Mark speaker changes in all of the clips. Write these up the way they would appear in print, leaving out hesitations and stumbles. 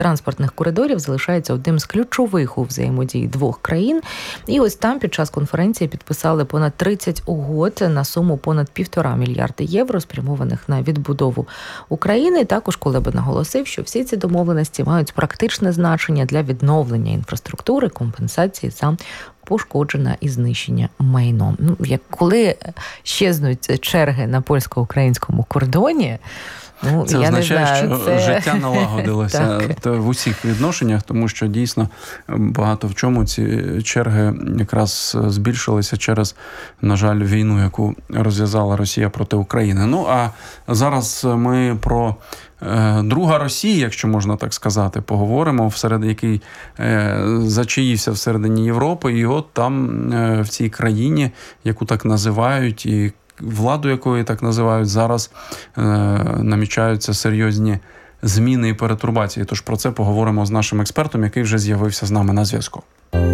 Speaker 1: транспортних коридорів залишається одним з ключових у взаємодії двох країн. І ось там під час конференції підписали понад 30 угод на суму понад 1,5 мільярда євро, спрямованих на відбудову України. Також Кулеба наголосив, що всі ці домовленості мають практичне значення для відновлення інфраструктури, компенсації за пошкоджене і знищення майно. Як коли щезнуть черги на польсько-українському кордоні,
Speaker 2: це
Speaker 1: я
Speaker 2: означає,
Speaker 1: не знаю,
Speaker 2: що життя налагодилося в усіх відношеннях, тому що дійсно багато в чому ці черги якраз збільшилися через, на жаль, війну, яку розв'язала Росія проти України. А зараз ми про друга Росія, якщо можна так сказати, поговоримо, який зачаївся всередині Європи, і от там в цій країні, яку так називають, і владу якої так називають, зараз намічаються серйозні зміни і перетурбації. Тож про це поговоримо з нашим експертом, який вже з'явився з нами на зв'язку.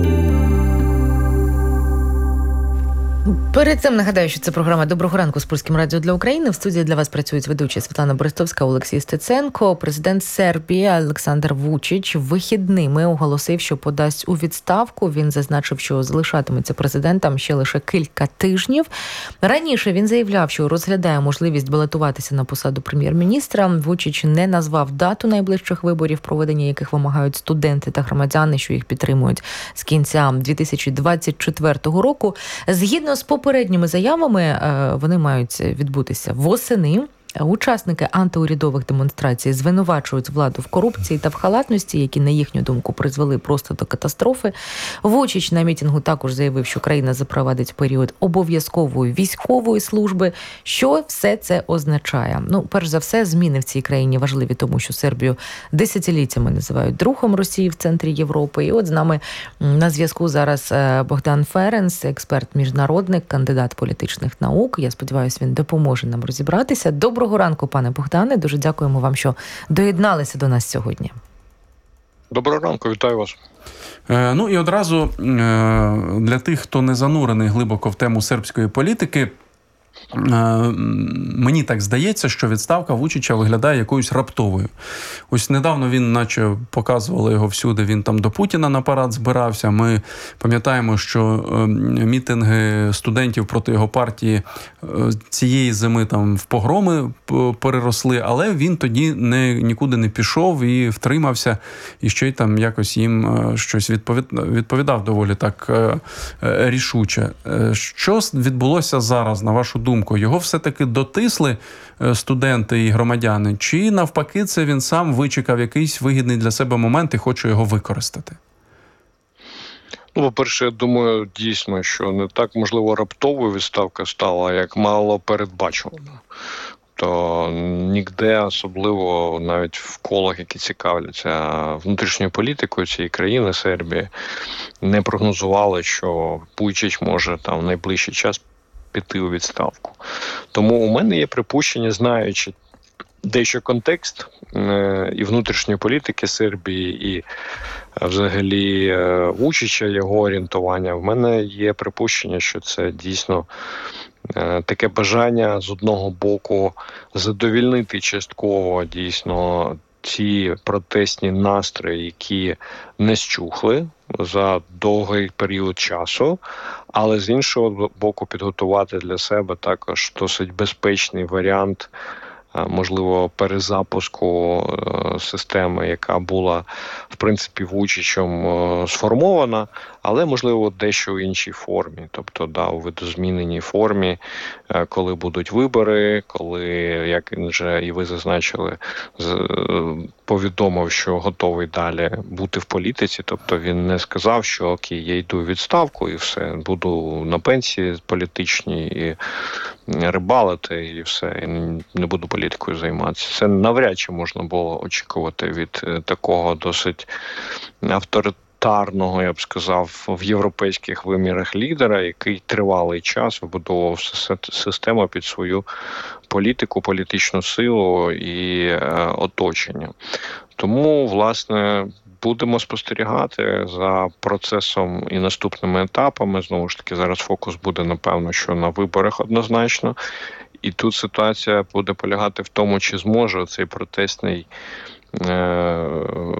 Speaker 1: Перед цим нагадаю, що це програма «Доброго ранку» з Польським радіо для України. В студії для вас працюють ведучі Світлана Борисовська, Олексій Стеценко. Президент Сербії Олександр Вучич вихідними оголосив, що подасть у відставку. Він зазначив, що залишатиметься президентом ще лише кілька тижнів. Раніше він заявляв, що розглядає можливість балотуватися на посаду прем'єр-міністра. Вучич не назвав дату найближчих виборів, проведення яких вимагають студенти та громадяни, що їх підтримують з кінця 2024 року. Згідно з попередніми заявами, вони мають відбутися восени. Учасники антиурядових демонстрацій звинувачують владу в корупції та в халатності, які, на їхню думку, призвели просто до катастрофи. Вучич на мітингу також заявив, що країна запровадить період обов'язкової військової служби. Що все це означає? Перш за все, зміни в цій країні важливі, тому що Сербію десятиліттями називають другом Росії в центрі Європи. І от з нами на зв'язку зараз Богдан Ференц, експерт-міжнародник, кандидат політичних наук. Я сподіваюся, він допоможе нам розібратися. Доброго ранку, пане Богдане. Дуже дякуємо вам, що доєдналися до нас сьогодні.
Speaker 3: Доброго ранку, вітаю вас.
Speaker 2: І одразу для тих, хто не занурений глибоко в тему сербської політики, мені так здається, що відставка Вучича виглядає якоюсь раптовою. Ось недавно він, наче показували його всюди, він там до Путіна на парад збирався. Ми пам'ятаємо, що мітинги студентів проти його партії цієї зими там в погроми переросли, але він тоді нікуди не пішов і втримався, і ще й там якось їм щось відповідав доволі так рішуче. Що відбулося зараз, на вашу думку? Його все-таки дотисли студенти і громадяни? Чи навпаки це він сам вичекав якийсь вигідний для себе момент і хоче його використати?
Speaker 3: По-перше, я думаю, дійсно, що не так, можливо, раптовою відставка стала, як мало передбачувано. То ніде, особливо навіть в колах, які цікавляться внутрішньою політикою цієї країни, Сербії, не прогнозували, що Вучич може там в найближчий час піти у відставку. Тому у мене є припущення, знаючи дещо контекст і внутрішньої політики Сербії, і взагалі Вучича, його орієнтування, в мене є припущення, що це дійсно таке бажання з одного боку задовільнити частково дійсно ті протестні настрої, які не щухли за довгий період часу, але з іншого боку підготувати для себе також досить безпечний варіант, можливо, перезапуску системи, яка була, в принципі, Вучичем сформована, але, можливо, дещо в іншій формі. Тобто, у видозміненій формі, коли будуть вибори, коли, як він вже і ви зазначили, повідомив, що готовий далі бути в політиці. Тобто він не сказав, що окей, я йду у відставку і все, буду на пенсії політичній і рибалити і все, і не буду політикою займатися. Це навряд чи можна було очікувати від такого досить авторитарного, я б сказав, в європейських вимірах лідера, який тривалий час вибудовував систему під свою політику, політичну силу і оточення. Тому, власне, будемо спостерігати за процесом і наступними етапами. Знову ж таки, зараз фокус буде, напевно, що на виборах однозначно. І тут ситуація буде полягати в тому, чи зможе цей протестний